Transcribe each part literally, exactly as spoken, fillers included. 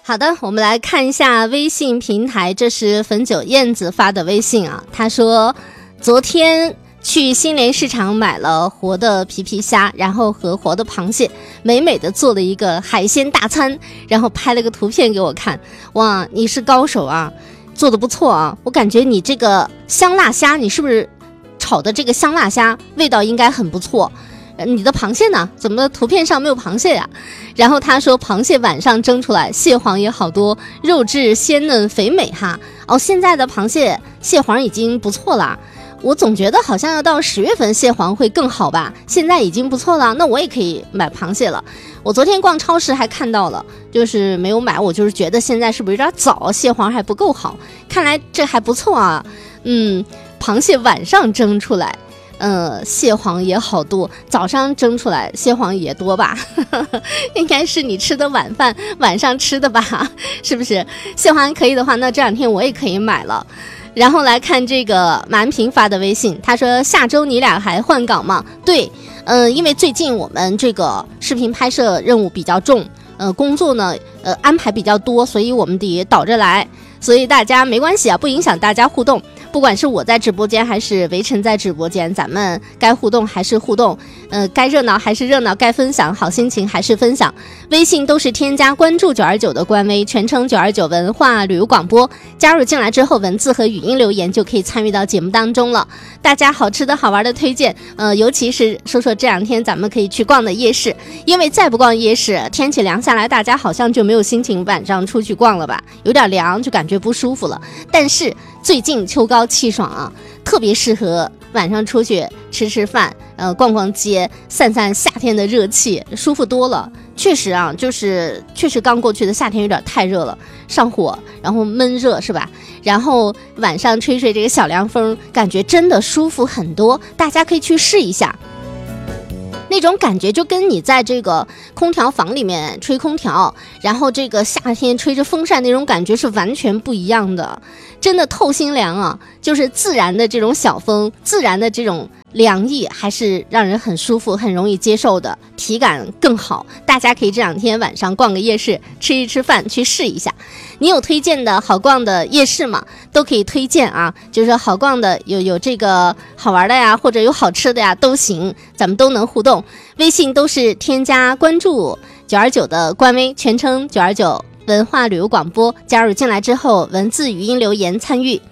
好的，我们来看一下微信平台，这是汾酒燕子发的微信啊。他说昨天去新联市场买了活的皮皮虾，然后和活的螃蟹美美的做了一个海鲜大餐，然后拍了个图片给我看。哇，你是高手啊，做的不错啊。我感觉你这个香辣虾，你是不是炒的这个香辣虾味道应该很不错。你的螃蟹呢？怎么图片上没有螃蟹呀？然后他说螃蟹晚上蒸出来，蟹黄也好多，肉质鲜嫩肥美哈。哦，现在的螃蟹蟹黄已经不错了，我总觉得好像要到十月份蟹黄会更好吧，现在已经不错了，那我也可以买螃蟹了。我昨天逛超市还看到了，就是没有买，我就是觉得现在是不是有点早，蟹黄还不够好，看来这还不错啊。嗯，螃蟹晚上蒸出来，呃，蟹黄也好多，早上蒸出来蟹黄也多吧应该是你吃的晚饭晚上吃的吧，是不是？蟹黄可以的话，那这两天我也可以买了。然后来看这个蛮平发的微信，他说下周你俩还换岗吗？对，嗯、呃，因为最近我们这个视频拍摄任务比较重，呃，工作呢呃安排比较多，所以我们得倒着来，所以大家没关系啊，不影响大家互动。不管是我在直播间还是围城在直播间，咱们该互动还是互动，呃，该热闹还是热闹，该分享好心情还是分享。微信都是添加关注九二九的官微，全称九二九文化旅游广播，加入进来之后，文字和语音留言就可以参与到节目当中了。大家好吃的好玩的推荐，呃，尤其是说说这两天咱们可以去逛的夜市，因为再不逛夜市，天气凉下来，大家好像就没有心情晚上出去逛了吧，有点凉就感觉不舒服了。但是最近秋高气爽啊，特别适合晚上出去吃吃饭，呃，逛逛街，散散夏天的热气，舒服多了。确实啊，就是确实刚过去的夏天有点太热了，上火，然后闷热是吧？然后晚上吹吹这个小凉风，感觉真的舒服很多，大家可以去试一下。那种感觉就跟你在这个空调房里面吹空调，然后这个夏天吹着风扇那种感觉是完全不一样的，真的透心凉啊！就是自然的这种小风，自然的这种凉意，还是让人很舒服，很容易接受的，体感更好。大家可以这两天晚上逛个夜市，吃一吃饭，去试一下。你有推荐的好逛的夜市吗？都可以推荐啊，就是好逛的有有这个好玩的呀，或者有好吃的呀，都行，咱们都能互动。微信都是添加关注九二九的官微，全称九二九文化旅游广播，加入进来之后，文字语音留言参与。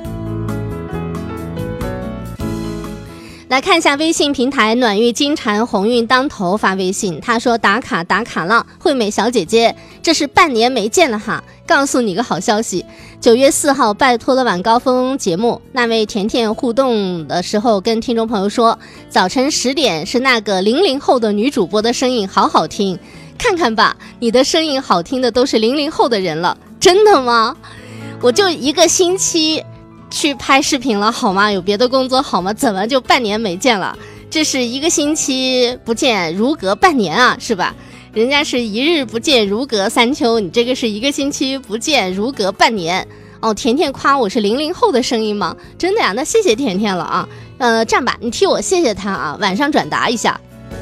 来看一下微信平台，暖玉金蝉鸿运当头发微信，他说打卡打卡了，惠美小姐姐，这是半年没见了哈，告诉你个好消息，九月四号拜托了晚高峰节目，那位甜甜互动的时候跟听众朋友说，早晨十点是那个零零后的女主播的声音好好听，看看吧，你的声音好听的都是零零后的人了，真的吗？我就一个星期去拍视频了好吗？有别的工作好吗？怎么就半年没见了？这是一个星期不见如隔半年啊，是吧？人家是一日不见如隔三秋，你这个是一个星期不见如隔半年。哦，甜甜夸我是零零后的声音吗？真的呀，那谢谢甜甜了啊。呃，这样吧，你替我谢谢他啊，晚上转达一下。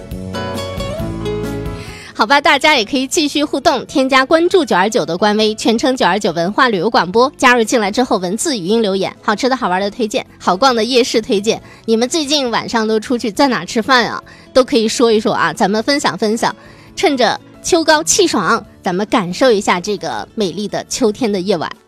好吧，大家也可以继续互动，添加关注九二九的官微，全称九二九文化旅游广播，加入进来之后，文字语音留言，好吃的好玩的推荐，好逛的夜市推荐，你们最近晚上都出去在哪吃饭啊？都可以说一说啊，咱们分享分享，趁着秋高气爽，咱们感受一下这个美丽的秋天的夜晚。